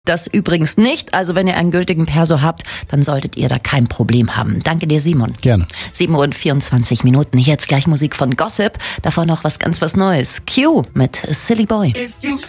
Das übrigens nicht. Also wenn ihr einen gültigen Perso habt, dann solltet ihr da kein Problem haben. Danke dir, Simon. Gerne. 7:24 Minuten. Hier jetzt gleich Musik von Gossip. Davor noch was Neues. Q mit Silly Boy.